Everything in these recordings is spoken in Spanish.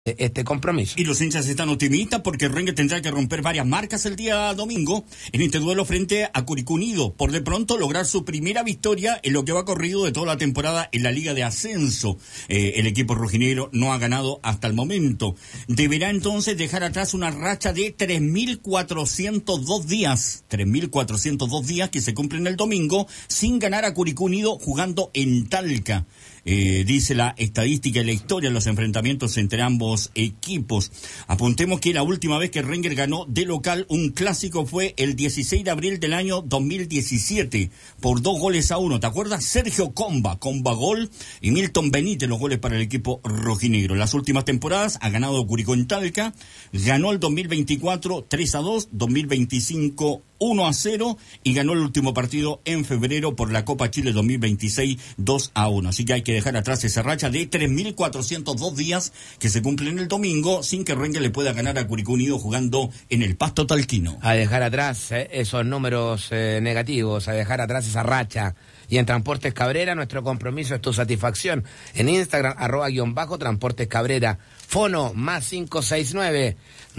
este compromiso. Y los hinchas están optimistas porque Rengue tendrá que romper varias marcas el día domingo en este duelo frente a Curicó Unido. Por de pronto lograr su primera victoria en lo que va corrido de toda la temporada en la Liga de Ascenso. El equipo rojinegro no ha ganado hasta el momento. Deberá entonces dejar atrás una racha de 3.402 días. 3.402 días que se cumplen el domingo sin ganar a Curicó Unido jugando en Talca. Dice la estadística y la historia de los enfrentamientos entre ambos equipos. Apuntemos que la última vez que Rengue ganó de local un clásico fue el 16 de abril del año 2017 por 2-1. ¿Te acuerdas? Sergio Comba gol, y Milton Benítez los goles para el equipo rojinegro. En las últimas temporadas ha ganado Curicó en Talca, ganó el 2024 3-2, 2025 1-0 y ganó el último partido en febrero por la Copa Chile 2026 2-1. Así que hay que dejar atrás esa racha de 3.402 días que se cumplen el domingo sin que Rengue le pueda ganar a Curicó Unido jugando en el Pasto Talquino. A dejar atrás esos números negativos, a dejar atrás esa racha. Y en Transportes Cabrera, nuestro compromiso es tu satisfacción. En Instagram, @Transportes Cabrera. Fono +569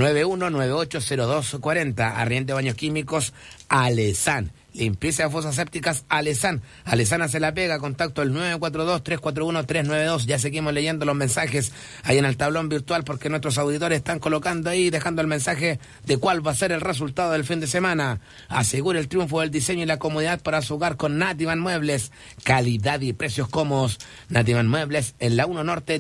91980240. Arriente Baños Químicos, Alesan. Limpieza de fosas sépticas, Alesan. Alesan hace la pega, contacto el 942-341-392. Ya seguimos leyendo los mensajes ahí en el tablón virtual porque nuestros auditores están colocando ahí, dejando el mensaje de cuál va a ser el resultado del fin de semana. Asegure el triunfo del diseño y la comodidad para su hogar con Nativan Muebles. Calidad y precios cómodos. Nativan Muebles en la 1 Norte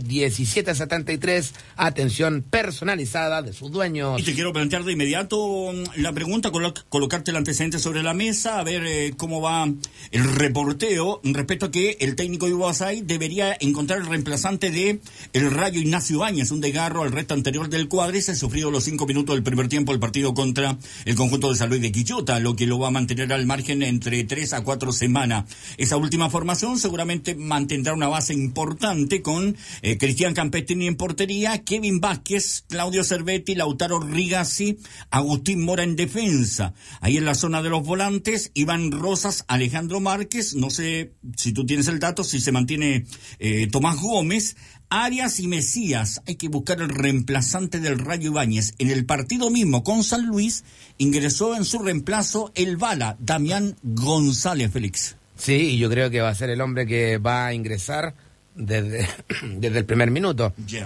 1773. Atención personalizada de sus dueños. Y te quiero plantear de inmediato la pregunta, colocarte el antecedente sobre la mesa, a ver cómo va el reporteo respecto a que el técnico Ivo Basay debería encontrar el reemplazante de el Rayo Ignacio Ibáñez, un desgarro al resto anterior del cuádriceps, sufrido los 5 minutos del primer tiempo del partido contra el conjunto de San Luis de Quillota, lo que lo va a mantener al margen entre 3 a 4 semanas. Esa última formación seguramente mantendrá una base importante con Cristian Campestini en portería, Kevin Vázquez, Claudio Cervetti, Lautaro Rigazzi, Agustín Mora en defensa. Ahí en la zona de los volantes, Iván Rosas, Alejandro Márquez, no sé si tú tienes el dato, si se mantiene Tomás Gómez, Arias y Mesías. Hay que buscar el reemplazante del Rayo Ibáñez. En el partido mismo con San Luis ingresó en su reemplazo el bala, Damián González, Félix. Sí, y yo creo que va a ser el hombre que va a ingresar desde el primer minuto. Yeah.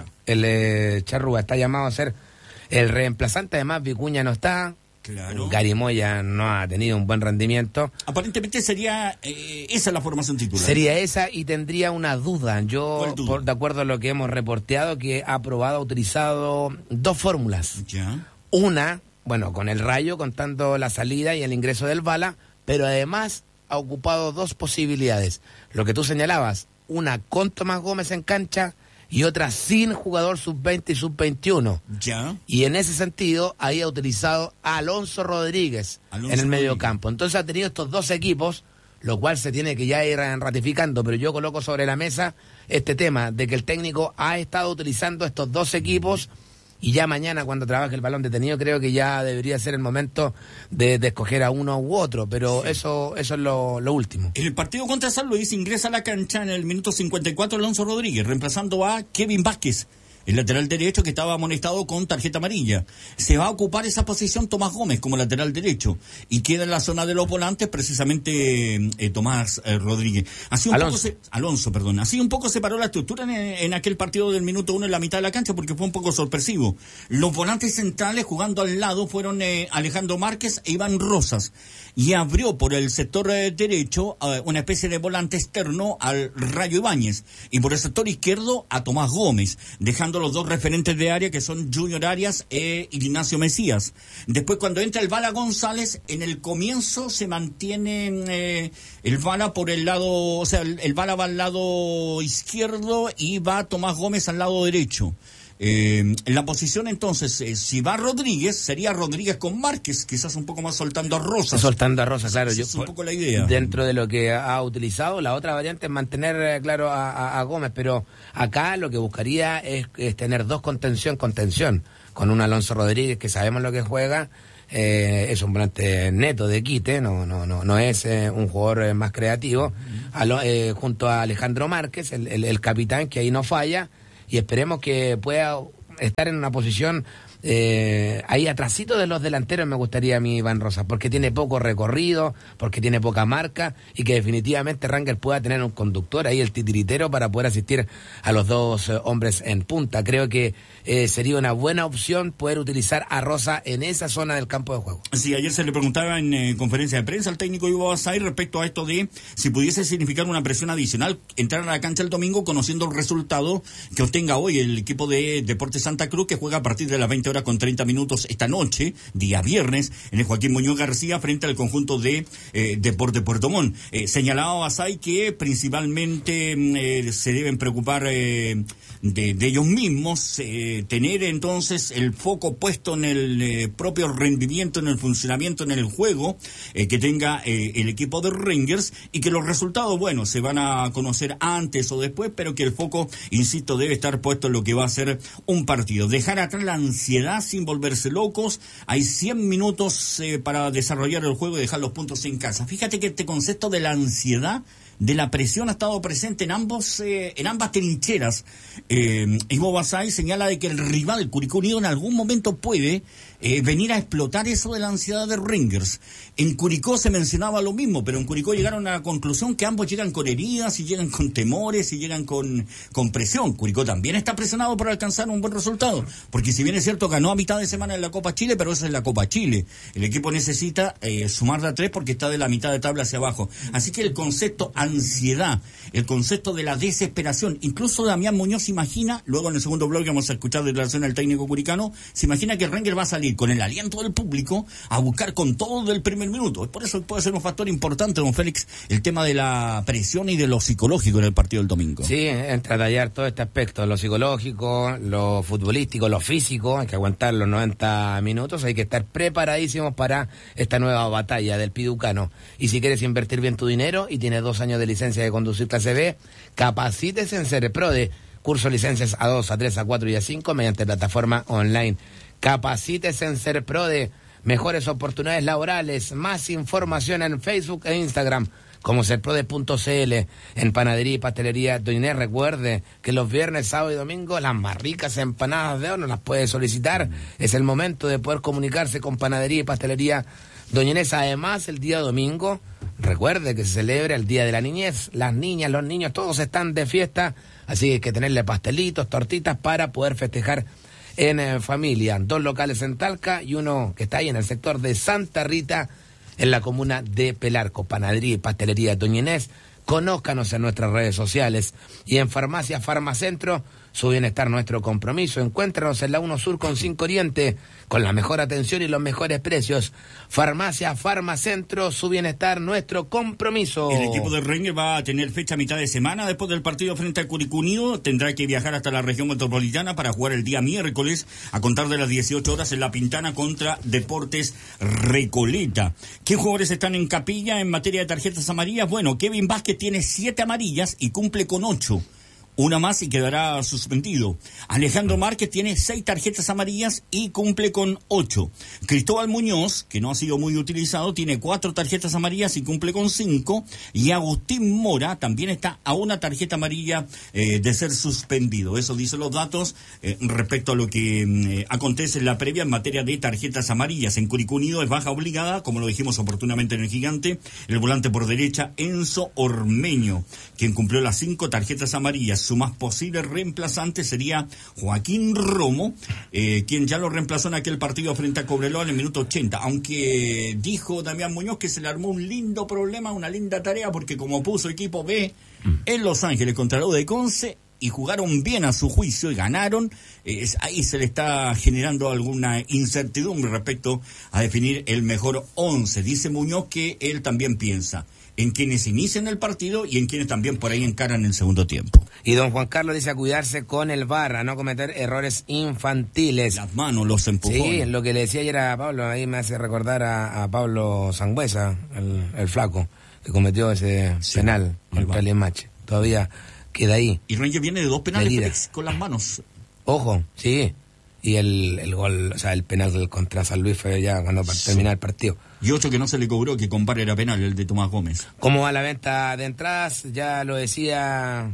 El Charrúa está llamado a ser el reemplazante, además Vicuña no está. Claro. Gary Moya no ha tenido un buen rendimiento. Aparentemente sería esa la formación titular. Sería esa y tendría una duda. Yo, de acuerdo a lo que hemos reporteado, que ha probado, ha utilizado 2 fórmulas. Ya. Una, bueno, con el Rayo, contando la salida y el ingreso del Bala, pero además ha ocupado 2 posibilidades. Lo que tú señalabas, una con Tomás Gómez en cancha y otra sin jugador sub-20 y sub-21. Ya. Y en ese sentido, ahí ha utilizado a Alonso Rodríguez en el medio campo. Entonces ha tenido estos 2 equipos, lo cual se tiene que ya ir ratificando, pero yo coloco sobre la mesa este tema de que el técnico ha estado utilizando estos 2 equipos y ya mañana cuando trabaje el balón detenido creo que ya debería ser el momento de escoger a uno u otro, pero sí. Eso es lo último. En el partido contra San Luis ingresa a la cancha en el minuto 54 Alonso Rodríguez, reemplazando a Kevin Vázquez, el lateral derecho que estaba amonestado con tarjeta amarilla. Se va a ocupar esa posición Tomás Gómez como lateral derecho y queda en la zona de los volantes precisamente Tomás Rodríguez. Así un poco se paró la estructura en aquel partido del minuto 1 en la mitad de la cancha porque fue un poco sorpresivo. Los volantes centrales jugando al lado fueron Alejandro Márquez e Iván Rosas y abrió por el sector derecho una especie de volante externo al Rayo Ibáñez y por el sector izquierdo a Tomás Gómez, dejando los 2 referentes de área que son Junior Arias e Ignacio Mesías. Después cuando entra el Bala González, en el comienzo se mantiene el Bala por el lado, o sea, el Bala va al lado izquierdo y va Tomás Gómez al lado derecho. En la posición entonces, si va Rodríguez, sería Rodríguez con Márquez, quizás un poco más soltando a Rosas. Soltando a Rosas, claro. Es un poco la idea. Dentro de lo que ha utilizado, la otra variante es mantener, claro, a Gómez, pero acá lo que buscaría es tener 2 contención, con un Alonso Rodríguez que sabemos lo que juega, es un volante neto de quite, no es un jugador más creativo, junto a Alejandro Márquez, el capitán que ahí no falla, y esperemos que pueda estar en una posición ahí atrasito de los delanteros, me gustaría a mí Iván Rosas, porque tiene poco recorrido, porque tiene poca marca y que definitivamente Rangers pueda tener un conductor ahí, el titiritero, para poder asistir a los dos hombres en punta. Creo que sería una buena opción poder utilizar a Rosa en esa zona del campo de juego. Sí, ayer se le preguntaba en conferencia de prensa al técnico Ivo Basay respecto a esto de si pudiese significar una presión adicional entrar a la cancha el domingo conociendo el resultado que obtenga hoy el equipo de Deportes Santa Cruz, que juega a partir de las 20 horas con 30 minutos esta noche, día viernes, en el Joaquín Muñoz García, frente al conjunto de Deportes Puerto Montt. Señalaba Basay que principalmente se deben preocupar de ellos mismos, tener entonces el foco puesto en el propio rendimiento, en el funcionamiento, en el juego que tenga el equipo de Rangers, y que los resultados, bueno, se van a conocer antes o después, pero que el foco, insisto, debe estar puesto en lo que va a ser un partido. Dejar atrás la ansiedad sin volverse locos. Hay 100 minutos para desarrollar el juego y dejar los puntos en casa. Fíjate que este concepto de la ansiedad, de la presión, ha estado presente en ambas trincheras. Ivo Basay señala de que el rival Curicó Unido en algún momento puede venir a explotar eso de la ansiedad de Rangers. En Curicó se mencionaba lo mismo, pero en Curicó llegaron a la conclusión que ambos llegan con heridas y llegan con temores y llegan con presión. Curicó también está presionado por alcanzar un buen resultado, porque si bien es cierto ganó a mitad de semana en la Copa Chile, pero esa es la Copa Chile. El equipo necesita sumar de a 3 porque está de la mitad de tabla hacia abajo. Así que el concepto ansiedad, el concepto de la desesperación, incluso Damián Muñoz imagina, luego en el segundo bloque vamos a escuchar declaración del técnico curicano, se imagina que Rangers va a salir con el aliento del público a buscar con todo del primer minuto. Por eso puede ser un factor importante, don Félix, el tema de la presión y de lo psicológico en el partido del domingo. Sí, entra a tallar todo este aspecto, lo psicológico, lo futbolístico, lo físico. Hay que aguantar los 90 minutos, hay que estar preparadísimos para esta nueva batalla del Piducano. Y si quieres invertir bien tu dinero y tienes 2 años de licencia de conducir clase B, capacítese en Serprode, curso licencias A2, A3, A4 y A5 mediante plataforma online. Capacítese en Serprode, mejores oportunidades laborales, más información en Facebook e Instagram como serprode.cl. En Panadería y Pastelería Doña Inés, recuerde que los viernes, sábado y domingo las más ricas empanadas de horno las puede solicitar. Es el momento de poder comunicarse con Panadería y Pastelería Doña Inés. Además, el día domingo, recuerde que se celebra el Día de la Niñez. Las niñas, los niños, todos están de fiesta, así que hay que tenerle pastelitos, tortitas para poder festejar en familia. 2 locales en Talca y uno que está ahí en el sector de Santa Rita, en la comuna de Pelarco. Panadería y Pastelería Doña Inés. Conózcanos en nuestras redes sociales. Y en Farmacia Farmacentro, su bienestar, nuestro compromiso. Encuéntranos en la 1 Sur con 5 Oriente, con la mejor atención y los mejores precios. Farmacia Farmacentro, su bienestar, nuestro compromiso. El equipo de Rangers va a tener fecha a mitad de semana después del partido frente a Curicó Unido. Tendrá que viajar hasta la región metropolitana para jugar el día miércoles a contar de las 18 horas en La Pintana contra Deportes Recoleta. ¿Qué jugadores están en capilla en materia de tarjetas amarillas? Bueno, Kevin Vázquez tiene 7 amarillas y cumple con 8. Una más y quedará suspendido. Alejandro Márquez tiene 6 tarjetas amarillas y cumple con 8. Cristóbal Muñoz, que no ha sido muy utilizado, tiene 4 tarjetas amarillas y cumple con 5. Y Agustín Mora también está a una tarjeta amarilla de ser suspendido. Eso dicen los datos respecto a lo que acontece en la previa en materia de tarjetas amarillas. En Curicó Unido es baja obligada, como lo dijimos oportunamente en el Gigante, el volante por derecha Enzo Ormeño, quien cumplió las 5 tarjetas amarillas. Su más posible reemplazante sería Joaquín Romo, quien ya lo reemplazó en aquel partido frente a Cobreloa en el minuto 80, aunque dijo Damián Muñoz que se le armó un lindo problema, una linda tarea, porque como puso equipo B en Los Ángeles contra la U de Conce y jugaron bien a su juicio y ganaron, ahí se le está generando alguna incertidumbre respecto a definir el mejor 11. Dice Muñoz que él también piensa en quienes inician el partido y en quienes también por ahí encaran el segundo tiempo. Y don Juan Carlos dice a cuidarse con el VAR, a no cometer errores infantiles. Las manos, los empujones. Sí, es lo que le decía ayer a Pablo, ahí me hace recordar a Pablo Sangüesa, el flaco, que cometió ese penal contra el Limache. Todavía queda ahí. Y Rangers viene de 2 penales, Félix, con las manos. Ojo, sí. Y el gol, o sea, el penal contra San Luis fue ya cuando terminaba el partido. Y 8 que no se le cobró, que compare era penal, el de Tomás Gómez. ¿Cómo va la venta de entradas? Ya lo decía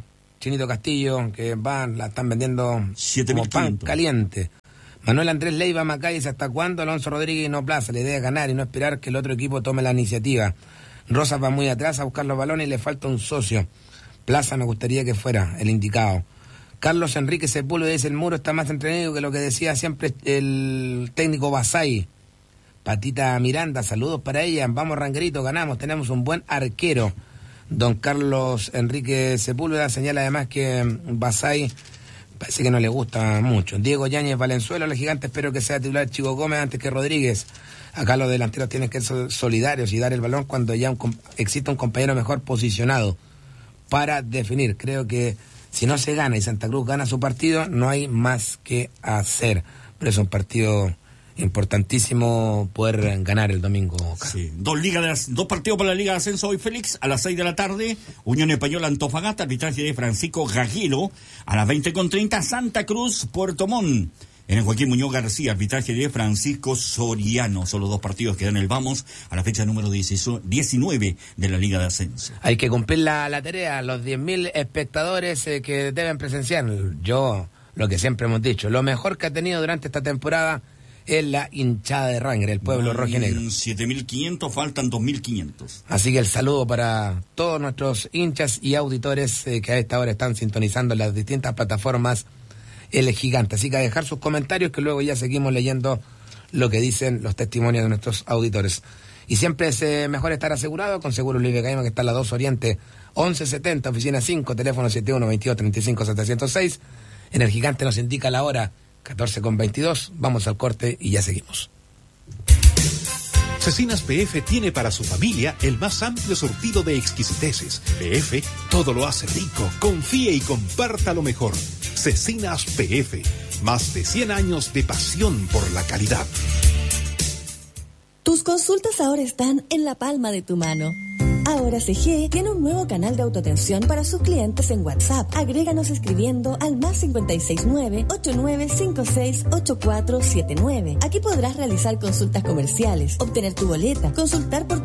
Chinito Castillo, que la están vendiendo como pan 7.500. caliente. Manuel Andrés Leiva Macay dice: ¿hasta cuándo Alonso Rodríguez y no Plaza? La idea es ganar y no esperar que el otro equipo tome la iniciativa. Rosas va muy atrás a buscar los balones y le falta un socio. Plaza me gustaría que fuera el indicado. Carlos Enrique Sepúlveda dice: el Muro está más entretenido que lo que decía siempre el técnico Basay. Patita Miranda, saludos para ella. Vamos, Ranguerito, ganamos, tenemos un buen arquero. Don Carlos Enrique Sepúlveda señala además que Basay parece que no le gusta mucho. Diego Yáñez Valenzuela, los Gigantes, espero que sea titular Chico Gómez antes que Rodríguez. Acá los delanteros tienen que ser solidarios y dar el balón cuando ya exista un compañero mejor posicionado para definir. Creo que si no se gana y Santa Cruz gana su partido, no hay más que hacer. Pero es un partido importantísimo poder ganar el domingo. Sí. Dos partidos para la Liga de Ascenso hoy, Félix, a las 6 de la tarde, Unión Española Antofagasta, arbitraje de Francisco Gaguero, a las 20:30, Santa Cruz Puerto Montt. En el Joaquín Muñoz García, arbitraje de Francisco Soriano. Son los dos partidos que dan el vamos a la fecha número 19 de la Liga de Ascenso. Hay que cumplir la tarea, los 10.000 espectadores que deben presenciar. Yo, lo que siempre hemos dicho, lo mejor que ha tenido durante esta temporada es la hinchada de Ranger, el pueblo rojinegro. 7.500, faltan 2.500. Así que el saludo para todos nuestros hinchas y auditores que a esta hora están sintonizando las distintas plataformas El Gigante. Así que a dejar sus comentarios, que luego ya seguimos leyendo lo que dicen los testimonios de nuestros auditores. Y siempre es mejor estar asegurado con Seguros Libre Caima, que está en la 2 Oriente 1170, oficina 5, teléfono 7122-35-706. En El Gigante nos indica la hora 14:22. Vamos al corte y ya seguimos. Cecinas PF tiene para su familia el más amplio surtido de exquisiteces. PF todo lo hace rico. Confíe y comparta lo mejor. Cecinas PF, más de 100 años de pasión por la calidad. Tus consultas ahora están en la palma de tu mano. Ahora CG tiene un nuevo canal de autoatención para sus clientes en WhatsApp. Agréganos escribiendo al +569 8956 8479. Aquí podrás realizar consultas comerciales, obtener tu boleta, consultar por